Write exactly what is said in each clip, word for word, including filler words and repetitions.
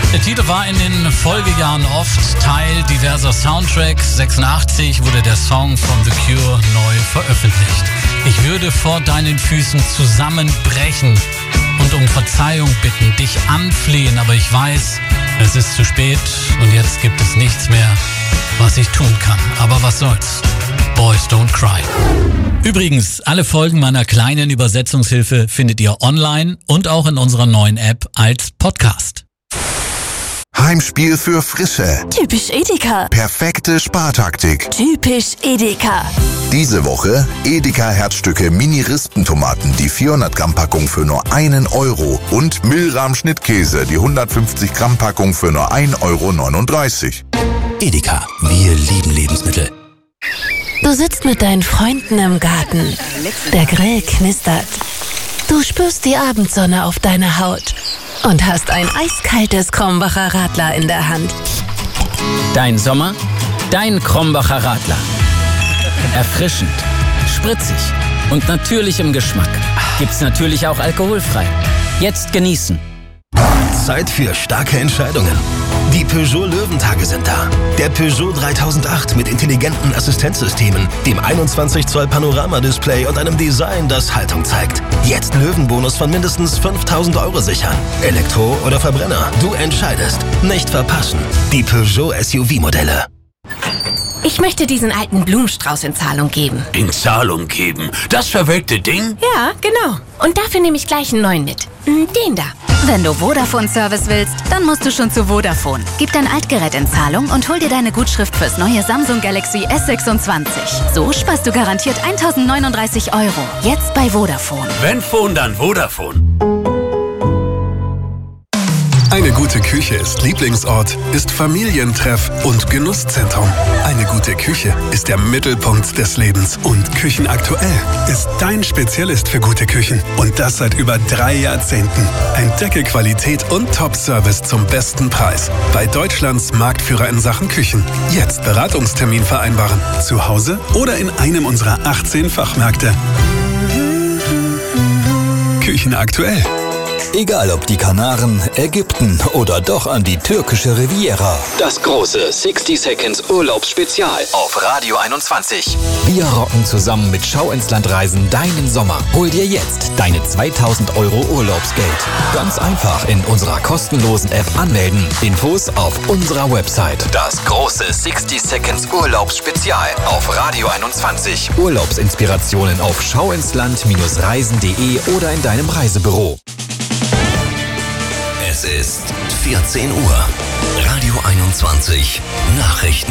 Der Titel war in den Folgejahren oft Teil diverser Soundtracks. sechsundachtzig wurde der Song von The Cure neu veröffentlicht. Ich würde vor deinen Füßen zusammenbrechen und um Verzeihung bitten, dich anflehen, aber ich weiß, es ist zu spät und jetzt gibt es nichts mehr, was ich tun kann. Aber was soll's? Boys don't cry. Übrigens, alle Folgen meiner kleinen Übersetzungshilfe findet ihr online und auch in unserer neuen App als Podcast. Heimspiel für Frische. Typisch Edeka. Perfekte Spartaktik. Typisch Edeka. Diese Woche Edeka Herzstücke Mini-Rispentomaten, die vierhundert Gramm Packung für nur einen Euro und Milram Schnittkäse, die hundertfünfzig Gramm Packung für nur ein Euro neununddreißig. Edeka, wir lieben Lebensmittel. Du sitzt mit deinen Freunden im Garten. Der Grill knistert. Du spürst die Abendsonne auf deiner Haut und hast ein eiskaltes Krombacher Radler in der Hand. Dein Sommer, dein Krombacher Radler. Erfrischend, spritzig und natürlich im Geschmack. Gibt's natürlich auch alkoholfrei. Jetzt genießen. Zeit für starke Entscheidungen. Die Peugeot Löwentage sind da. Der Peugeot dreitausendacht mit intelligenten Assistenzsystemen, dem einundzwanzig Zoll Panorama-Display und einem Design, das Haltung zeigt. Jetzt Löwenbonus von mindestens fünftausend Euro sichern. Elektro oder Verbrenner, du entscheidest. Nicht verpassen. Die Peugeot S U V-Modelle. Ich möchte diesen alten Blumenstrauß in Zahlung geben. In Zahlung geben? Das verwelkte Ding? Ja, genau. Und dafür nehme ich gleich einen neuen mit. Den da. Wenn du Vodafone-Service willst, dann musst du schon zu Vodafone. Gib dein Altgerät in Zahlung und hol dir deine Gutschrift fürs neue Samsung Galaxy S sechsundzwanzig. So sparst du garantiert eintausendneununddreißig Euro. Jetzt bei Vodafone. Wenn Phone, dann Vodafone. Eine gute Küche ist Lieblingsort, ist Familientreff und Genusszentrum. Eine gute Küche ist der Mittelpunkt des Lebens. Und Küchenaktuell ist dein Spezialist für gute Küchen. Und das seit über drei Jahrzehnten. Entdecke Qualität und Top-Service zum besten Preis. Bei Deutschlands Marktführer in Sachen Küchen. Jetzt Beratungstermin vereinbaren. Zu Hause oder in einem unserer achtzehn Fachmärkte. Küchenaktuell. Egal ob die Kanaren, Ägypten oder doch an die türkische Riviera. Das große sixty Seconds Urlaubsspezial auf Radio einundzwanzig. Wir rocken zusammen mit Schau ins Land Reisen deinen Sommer. Hol dir jetzt deine zweitausend Euro Urlaubsgeld. Ganz einfach in unserer kostenlosen App anmelden. Infos auf unserer Website. Das große sixty Seconds Urlaubsspezial auf Radio einundzwanzig. Urlaubsinspirationen auf schauinsland Reisen punkt de oder in deinem Reisebüro. Es ist vierzehn Uhr. Radio einundzwanzig. Nachrichten.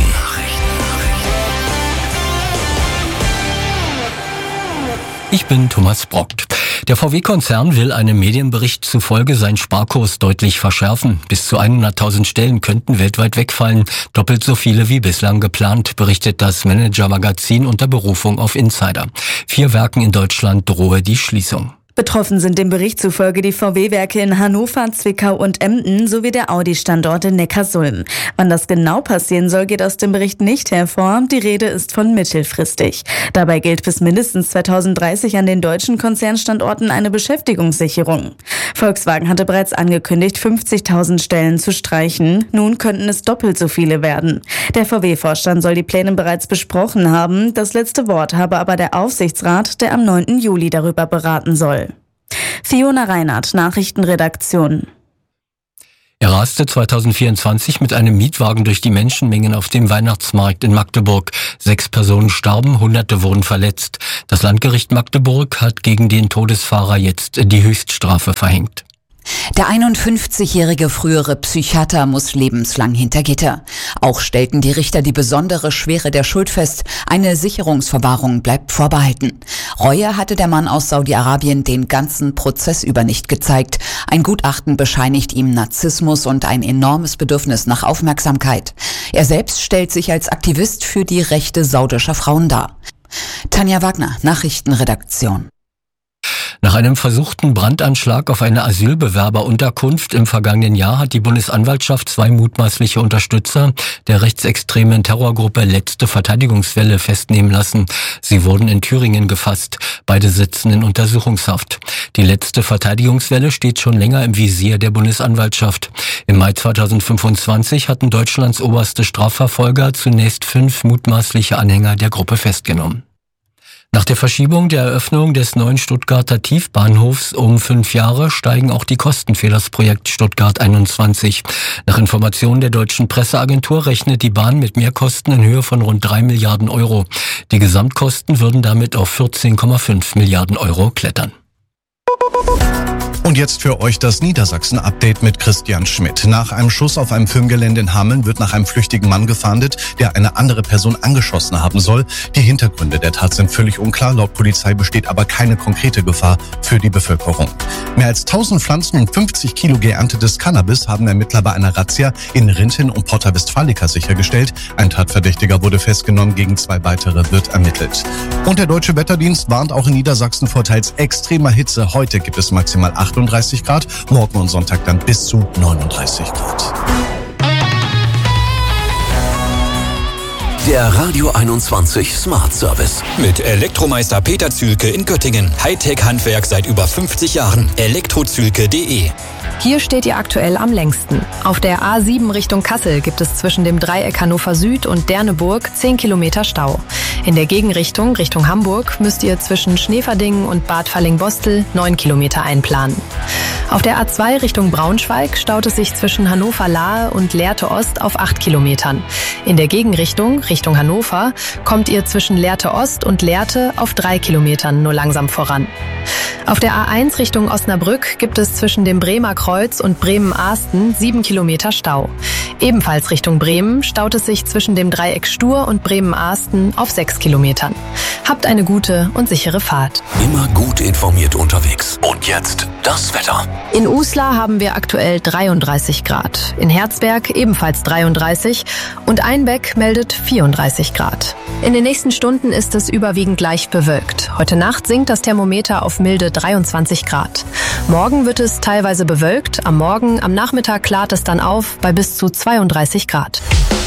Ich bin Thomas Brockt. Der V W-Konzern will einem Medienbericht zufolge seinen Sparkurs deutlich verschärfen. Bis zu hunderttausend Stellen könnten weltweit wegfallen. Doppelt so viele wie bislang geplant, berichtet das Manager-Magazin unter Berufung auf Insider. Vier Werken in Deutschland drohe die Schließung. Betroffen sind dem Bericht zufolge die V W-Werke in Hannover, Zwickau und Emden sowie der Audi-Standort in Neckarsulm. Wann das genau passieren soll, geht aus dem Bericht nicht hervor. Die Rede ist von mittelfristig. Dabei gilt bis mindestens zweitausenddreißig an den deutschen Konzernstandorten eine Beschäftigungssicherung. Volkswagen hatte bereits angekündigt, fünfzigtausend Stellen zu streichen. Nun könnten es doppelt so viele werden. Der V W-Vorstand soll die Pläne bereits besprochen haben. Das letzte Wort habe aber der Aufsichtsrat, der am neunten Juli darüber beraten soll. Fiona Reinhardt, Nachrichtenredaktion. Er raste zweitausendvierundzwanzig mit einem Mietwagen durch die Menschenmengen auf dem Weihnachtsmarkt in Magdeburg. Sechs Personen starben, Hunderte wurden verletzt. Das Landgericht Magdeburg hat gegen den Todesfahrer jetzt die Höchststrafe verhängt. Der einundfünfzigjährige frühere Psychiater muss lebenslang hinter Gitter. Auch stellten die Richter die besondere Schwere der Schuld fest. Eine Sicherungsverwahrung bleibt vorbehalten. Reue hatte der Mann aus Saudi-Arabien den ganzen Prozess über nicht gezeigt. Ein Gutachten bescheinigt ihm Narzissmus und ein enormes Bedürfnis nach Aufmerksamkeit. Er selbst stellt sich als Aktivist für die Rechte saudischer Frauen dar. Tanja Wagner, Nachrichtenredaktion. Nach einem versuchten Brandanschlag auf eine Asylbewerberunterkunft im vergangenen Jahr hat die Bundesanwaltschaft zwei mutmaßliche Unterstützer der rechtsextremen Terrorgruppe Letzte Verteidigungswelle festnehmen lassen. Sie wurden in Thüringen gefasst. Beide sitzen in Untersuchungshaft. Die Letzte Verteidigungswelle steht schon länger im Visier der Bundesanwaltschaft. Im Mai zweitausendfünfundzwanzig hatten Deutschlands oberste Strafverfolger zunächst fünf mutmaßliche Anhänger der Gruppe festgenommen. Nach der Verschiebung der Eröffnung des neuen Stuttgarter Tiefbahnhofs um fünf Jahre steigen auch die Kosten für das Projekt Stuttgart einundzwanzig. Nach Informationen der deutschen Presseagentur rechnet die Bahn mit Mehrkosten in Höhe von rund drei Milliarden Euro. Die Gesamtkosten würden damit auf vierzehn Komma fünf Milliarden Euro klettern. Und jetzt für euch das Niedersachsen-Update mit Christian Schmidt. Nach einem Schuss auf einem Firmengelände in Hameln wird nach einem flüchtigen Mann gefahndet, der eine andere Person angeschossen haben soll. Die Hintergründe der Tat sind völlig unklar. Laut Polizei besteht aber keine konkrete Gefahr für die Bevölkerung. Mehr als tausend Pflanzen und fünfzig Kilo geerntetes Cannabis haben Ermittler bei einer Razzia in Rinteln und Porta Westfalica sichergestellt. Ein Tatverdächtiger wurde festgenommen, gegen zwei weitere wird ermittelt. Und der Deutsche Wetterdienst warnt auch in Niedersachsen vor teils extremer Hitze. Heute gibt es maximal achtunddreißig Grad, morgen und Sonntag dann bis zu neununddreißig Grad. Der Radio einundzwanzig Smart Service. Mit Elektromeister Peter Zühlke in Göttingen. Hightech-Handwerk seit über fünfzig Jahren. elektrozühlke punkt de. Hier steht ihr aktuell am längsten. Auf der A sieben Richtung Kassel gibt es zwischen dem Dreieck Hannover Süd und Derneburg zehn Kilometer Stau. In der Gegenrichtung, Richtung Hamburg, müsst ihr zwischen Schneverdingen und Bad Falling-Bostel neun Kilometer einplanen. Auf der A zwei Richtung Braunschweig staut es sich zwischen Hannover-Lahe und Lehrte Ost auf acht Kilometern. In der Gegenrichtung, Richtung Hannover, kommt ihr zwischen Lehrte Ost und Lehrte auf drei Kilometern nur langsam voran. Auf der A eins Richtung Osnabrück gibt es zwischen dem Bremer Kreuz und Bremen-Ahsten sieben Kilometer Stau. Ebenfalls Richtung Bremen staut es sich zwischen dem Dreieck Stur und Bremen-Ahsten auf sechs Kilometern. Habt eine gute und sichere Fahrt. Immer gut informiert unterwegs. Und jetzt das Wetter. In Uslar haben wir aktuell dreiunddreißig Grad. In Herzberg ebenfalls dreiunddreißig und Einbeck meldet vierunddreißig Grad. In den nächsten Stunden ist es überwiegend leicht bewölkt. Heute Nacht sinkt das Thermometer auf milde dreiundzwanzig Grad. Morgen wird es teilweise bewölkt. Am Morgen, am Nachmittag klart es dann auf bei bis zu zweiunddreißig Grad.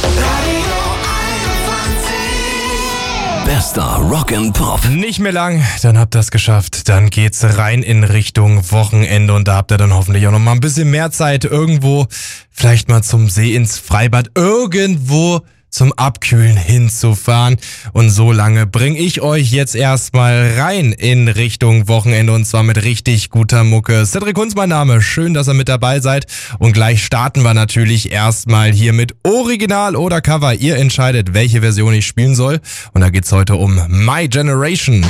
Bester Rock and Pop. Nicht mehr lang, dann habt ihr es geschafft. Dann geht's rein in Richtung Wochenende und da habt ihr dann hoffentlich auch noch mal ein bisschen mehr Zeit irgendwo, vielleicht mal zum See, ins Freibad, irgendwo zum Abkühlen hinzufahren. Und so lange bringe ich euch jetzt erstmal rein in Richtung Wochenende und zwar mit richtig guter Mucke. Cedric Kunz mein Name, schön, dass ihr mit dabei seid und gleich starten wir natürlich erstmal hier mit Original oder Cover. Ihr entscheidet, welche Version ich spielen soll und da geht's heute um My Generation.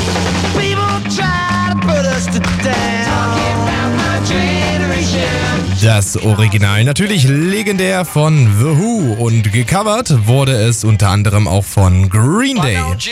Das Original, natürlich legendär von The Who und gecovert wurde es unter anderem auch von Green Day.